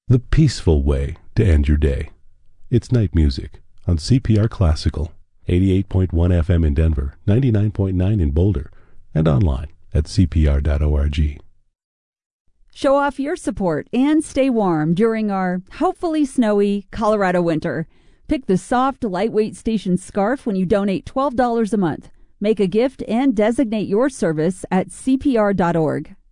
The peaceful way to end your day. It's night music on CPR Classical, 88.1 FM in Denver, 99.9 in Boulder, and online at cpr.org. Show off your support and stay warm during our hopefully snowy Colorado winter. Pick the soft, lightweight station scarf when you donate $12 a month. Make a gift and designate your service at cpr.org.